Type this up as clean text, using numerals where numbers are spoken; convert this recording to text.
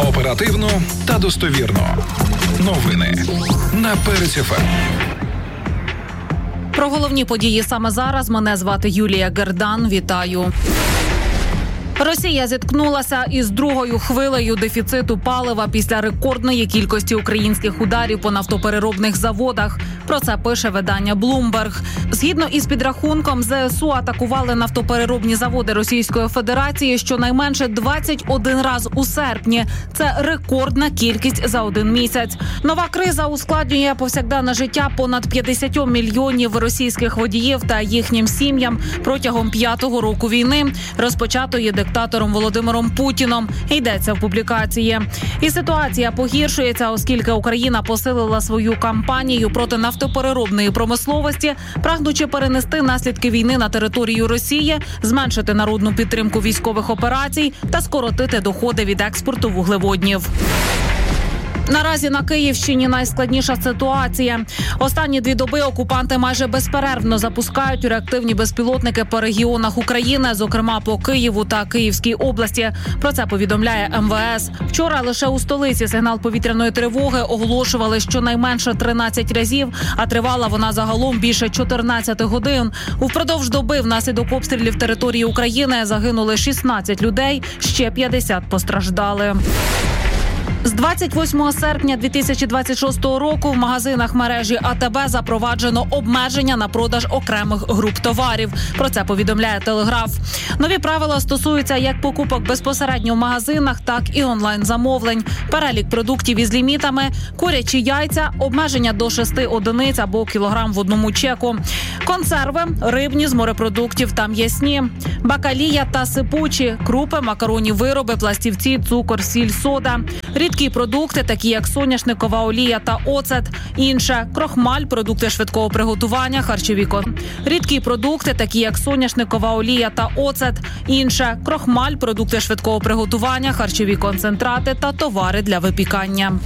Оперативно та достовірно. Новини на Перець ФМ. Про головні події саме зараз. Мене звати Юлія Гердан. Вітаю. Росія зіткнулася із другою хвилею дефіциту палива після рекордної кількості українських ударів по нафтопереробних заводах. Про це пише видання Bloomberg. Згідно із підрахунком, ЗСУ атакували нафтопереробні заводи Російської Федерації щонайменше 21 раз у серпні. Це рекордна кількість за один місяць. Нова криза ускладнює повсякденне життя понад 50 мільйонів російських водіїв та їхнім сім'ям протягом 5-го року війни, розпочатої диктатором Володимиром Путіном, йдеться в публікації. І ситуація погіршується, оскільки Україна посилила свою кампанію проти нафтопереробної промисловості, прагнучи перенести наслідки війни на територію Росії, зменшити народну підтримку військових операцій та скоротити доходи від експорту вуглеводнів. Наразі на Київщині найскладніша ситуація. Останні 2 доби окупанти майже безперервно запускають реактивні безпілотники по регіонах України, зокрема по Києву та Київській області. Про це повідомляє МВС. Вчора лише у столиці сигнал повітряної тривоги оголошували щонайменше 13 разів, а тривала вона загалом більше 14 годин. Упродовж доби внаслідок обстрілів території України загинули 16 людей, ще 50 постраждали. З 28 серпня 2026 року в магазинах мережі АТБ запроваджено обмеження на продаж окремих груп товарів. Про це повідомляє Телеграф. Нові правила стосуються як покупок безпосередньо в магазинах, так і онлайн-замовлень. Перелік продуктів із лімітами: курячі яйця, обмеження до 6 одиниць або кілограм в одному чеку. Консерви, рибні з морепродуктів та м'ясні. Бакалія та сипучі, крупи, макаронні вироби, пластівці, цукор, сіль, сода. Рідкі продукти, такі як соняшникова олія та оцет. Інше – крохмаль, продукти швидкого приготування, харчові Рідкі продукти, такі як соняшникова олія та оцет. Інше – крохмаль, продукти швидкого приготування, харчові концентрати та товари для випікання.